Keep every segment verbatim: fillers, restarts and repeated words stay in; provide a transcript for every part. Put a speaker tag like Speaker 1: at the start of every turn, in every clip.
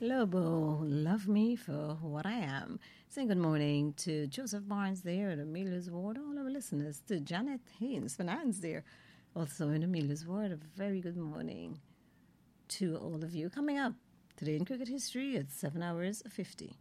Speaker 1: Lobo, love me for what I am. Saying good morning to Joseph Barnes there at Amelia's Ward, all our listeners, to Janet Haynes Fernandez there, also in Amelia's Ward. A very good morning to all of you. Coming up today in cricket history at seven hours fifty.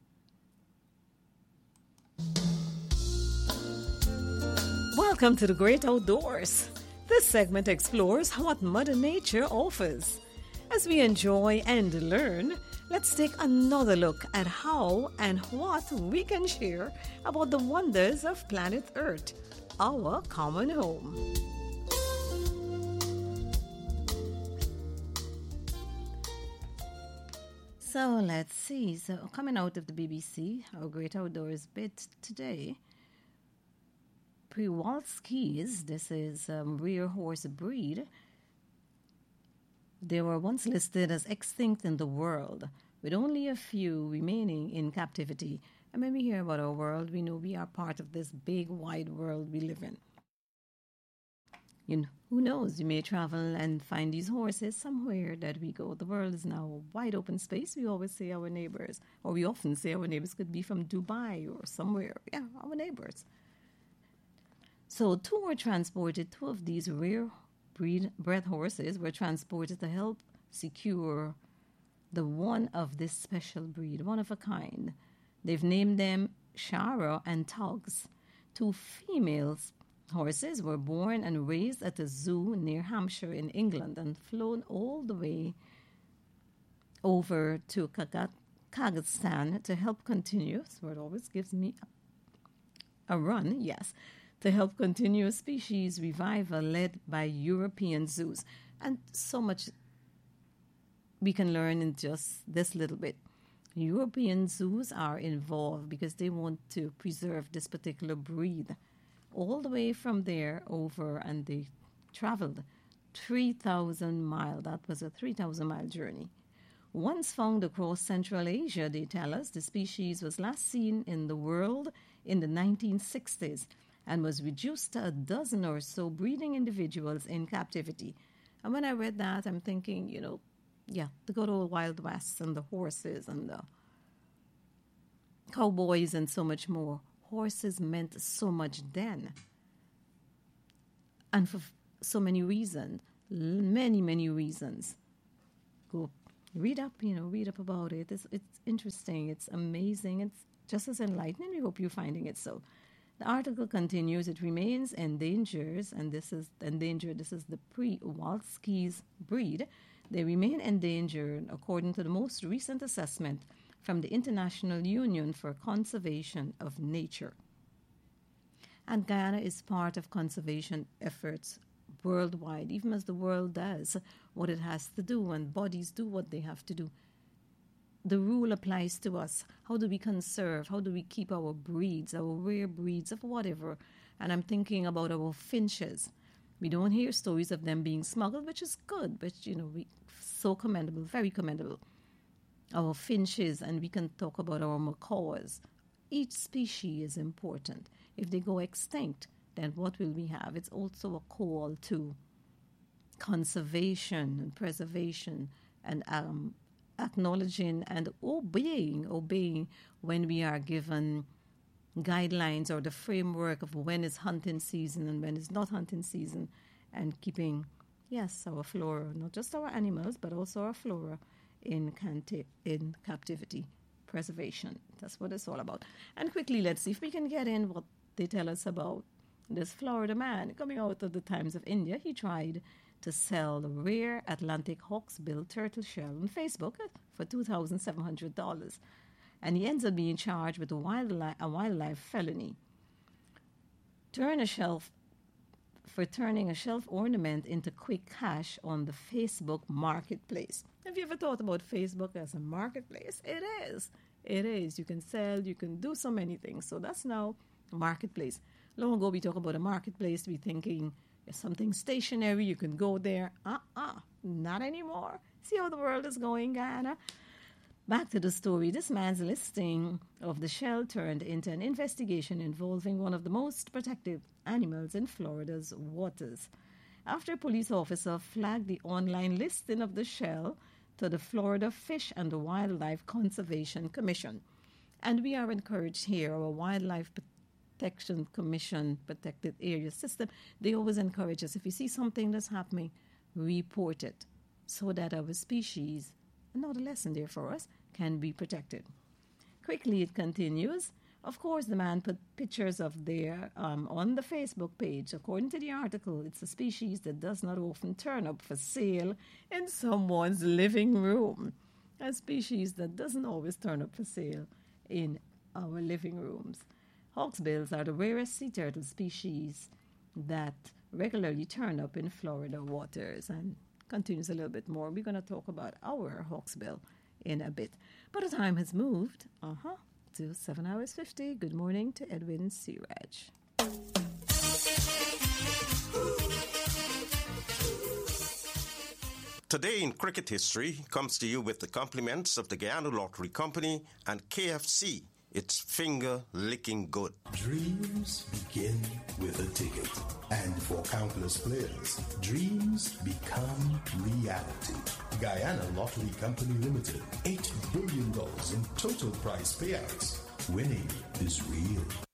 Speaker 1: Welcome to the Great Outdoors. This segment explores what Mother Nature offers. As we enjoy and learn, let's take another look at how and what we can share about the wonders of planet Earth, our common home. So let's see. So coming out of the B B C, our Great Outdoors bit today, Przewalski's, this is a rare horse breed. They were once listed as extinct in the world, with only a few remaining in captivity. And when we hear about our world, we know we are part of this big, wide world we live in. You know, who knows, you may travel and find these horses somewhere that we go. The world is now a wide open space. We always say our neighbors, or we often say our neighbors could be from Dubai or somewhere. Yeah, our neighbors. So two were transported, two of these rare breed bred horses were transported to help secure the one of this special breed, one of a kind. They've named them Shara and Tugs. Two females horses were born and raised at a zoo near Hampshire in England and flown all the way over to Kazakhstan to help continue. So it always gives me a run, yes. to help continue a species revival led by European zoos. And so much we can learn in just this little bit. European zoos are involved because they want to preserve this particular breed. All the way from there over, and they traveled three thousand miles. That was a three thousand mile journey. Once found across Central Asia, they tell us, the species was last seen in the world in the nineteen sixties and was reduced to a dozen or so breeding individuals in captivity. And when I read that, I'm thinking, you know, yeah, the good old Wild West and the horses and the cowboys and so much more. Horses meant so much then. And for so many reasons, many, many reasons. Go read up, you know, read up about it. It's, it's interesting. It's amazing. It's just as enlightening. We hope you're finding it so. The article continues, it remains endangered, and this is endangered. This is the Przewalski's breed. They remain endangered according to the most recent assessment from the International Union for Conservation of Nature. And Guyana is part of conservation efforts worldwide, even as the world does what it has to do and bodies do what they have to do. The rule applies to us. How do we conserve? How do we keep our breeds, our rare breeds of whatever? And I'm thinking about our finches. We don't hear stories of them being smuggled, which is good, but, you know, we so commendable, very commendable. Our finches, and we can talk about our macaws. Each species is important. If they go extinct, then what will we have? It's also a call to conservation and preservation and um, acknowledging and obeying, obeying when we are given guidelines or the framework of when is hunting season and when is not hunting season, and keeping, yes, our flora, not just our animals, but also our flora in, canti- in captivity preservation. That's what it's all about. And quickly, let's see if we can get in what they tell us about this Florida man coming out of the Times of India. He tried to sell the rare Atlantic hawksbill turtle shell on Facebook for two thousand seven hundred dollars. And he ends up being charged with a wildlife, a wildlife felony. Turn a shelf for turning a shelf ornament into quick cash on the Facebook marketplace. Have you ever thought about Facebook as a marketplace? It is. It is. You can sell, you can do so many things. So that's now a marketplace. Long ago, we talk about a marketplace, we thinking it's something stationary, you can go there. Uh-uh, not anymore. See how the world is going, Guyana? Back to the story. This man's listing of the shell turned into an investigation involving one of the most protected animals in Florida's waters. After a police officer flagged the online listing of the shell to the Florida Fish and Wildlife Conservation Commission. And we are encouraged here, our Wildlife Protection Commission Protected Area System, they always encourage us, if you see something that's happening, report it so that our species, another lesson there for us, can be protected. Quickly it continues. Of course, the man put pictures of their um, on the Facebook page. According to the article, it's a species that does not often turn up for sale in someone's living room. A species that doesn't always turn up for sale in our living rooms. Hawksbills are the rarest sea turtle species that regularly turn up in Florida waters. And continues a little bit more. We're going to talk about our hawksbill in a bit. But the time has moved. Uh-huh. To seven hours fifty. Good morning to Edwin Siraj.
Speaker 2: Today in cricket history comes to you with the compliments of the Guyana Lottery Company and K F C. It's finger licking good.
Speaker 3: Dreams begin with a ticket. And for countless players, dreams become reality. Guyana Lottery Company Limited, eight billion dollars in total prize payouts. Winning is real.